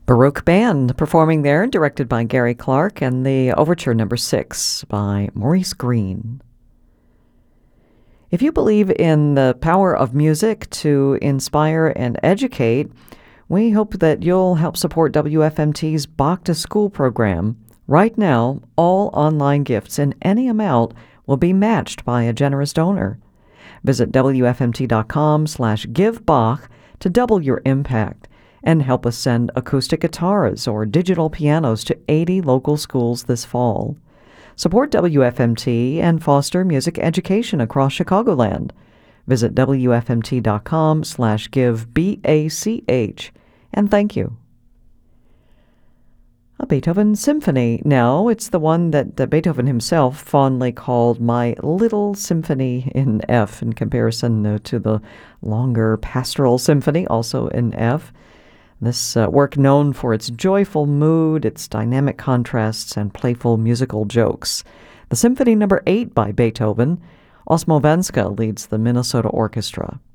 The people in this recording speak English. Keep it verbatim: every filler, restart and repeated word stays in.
Baroque Band performing there, directed by Gary Clark, and the Overture Number Six by Maurice Green. If you believe in the power of music to inspire and educate, we hope that you'll help support W F M T's Bach to School program. Right now, all online gifts in any amount will be matched by a generous donor. Visit W F M T dot com slash give Bach to double your impact and help us send acoustic guitars or digital pianos to eighty local schools this fall. Support W F M T and foster music education across Chicagoland. Visit W F M T dot com slash give B A C H and thank you. A Beethoven symphony now. It's the one that uh, Beethoven himself fondly called my little symphony in F in comparison uh, to the longer pastoral symphony, also in F. This uh, work known for its joyful mood, its dynamic contrasts, and playful musical jokes. The Symphony Number eight by Beethoven. Osmo Venska leads the Minnesota Orchestra.